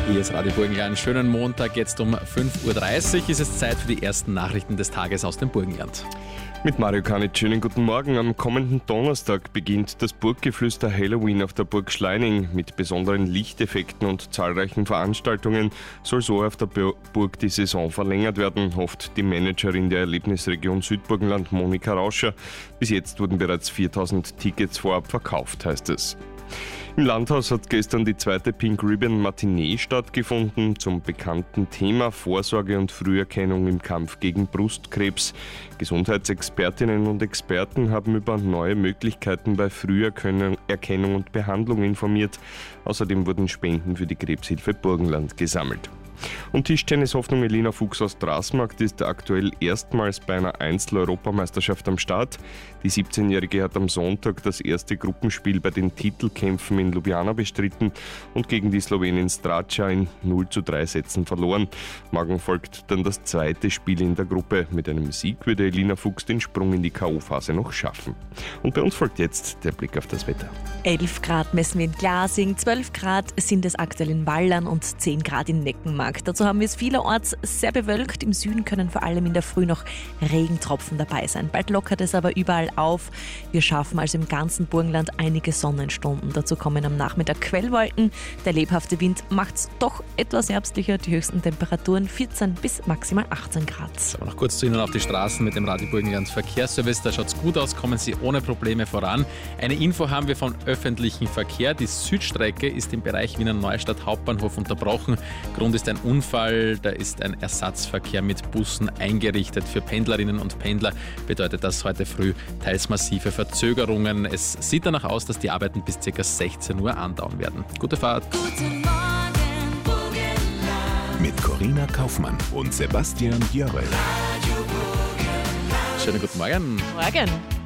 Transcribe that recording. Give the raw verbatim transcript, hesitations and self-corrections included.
Hier ist Radio Burgenland. Schönen Montag, jetzt um fünf Uhr dreißig ist es Zeit für die ersten Nachrichten des Tages aus dem Burgenland. Mit Mario Kanitsch, schönen guten Morgen. Am kommenden Donnerstag beginnt das Burggeflüster Halloween auf der Burg Schleining. Mit besonderen Lichteffekten und zahlreichen Veranstaltungen soll so auf der Burg die Saison verlängert werden, hofft die Managerin der Erlebnisregion Südburgenland, Monika Rauscher. Bis jetzt wurden bereits viertausend Tickets vorab verkauft, heißt es. Im Landhaus hat gestern die zweite Pink Ribbon Matinee stattgefunden zum bekannten Thema Vorsorge und Früherkennung im Kampf gegen Brustkrebs. Gesundheitsexpertinnen und Experten haben über neue Möglichkeiten bei Früherkennung und Behandlung informiert. Außerdem wurden Spenden für die Krebshilfe Burgenland gesammelt. Und Tischtennis-Hoffnung Elina Fuchs aus Straßmarkt ist aktuell erstmals bei einer Einzel-Europameisterschaft am Start. Die siebzehnjährige hat am Sonntag das erste Gruppenspiel bei den Titelkämpfen in Ljubljana bestritten und gegen die Slowenin Straca in null zu drei Sätzen verloren. Morgen folgt dann das zweite Spiel in der Gruppe. Mit einem Sieg würde Elina Fuchs den Sprung in die K O-Phase noch schaffen. Und bei uns folgt jetzt der Blick auf das Wetter. elf Grad messen wir in Glasing, zwölf Grad sind es aktuell in Wallern und zehn Grad in Neckenmark. Dazu haben wir es vielerorts sehr bewölkt. Im Süden können vor allem in der Früh noch Regentropfen dabei sein. Bald lockert es aber überall auf. Wir schaffen also im ganzen Burgenland einige Sonnenstunden. Dazu kommen am Nachmittag Quellwolken. Der lebhafte Wind macht es doch etwas herbstlicher. Die höchsten Temperaturen vierzehn bis maximal achtzehn Grad. Aber noch kurz zu Ihnen auf die Straßen mit dem Radio Burgenland Verkehrsservice. Da schaut es gut aus, kommen Sie ohne Probleme voran. Eine Info haben wir vom öffentlichen Verkehr. Die Südstrecke ist im Bereich Wiener Neustadt Hauptbahnhof unterbrochen. Grund ist ein Unfall. Da ist ein Ersatzverkehr mit Bussen eingerichtet. Für Pendlerinnen und Pendler bedeutet das heute früh teils massive Verzögerungen. Es sieht danach aus, dass die Arbeiten bis ca. sechzehn Uhr andauern werden. Gute Fahrt. Guten Morgen, Burgenland. Mit Corinna Kaufmann und Sebastian Jörrel. Radio Burgenland. Schönen guten Morgen. Morgen.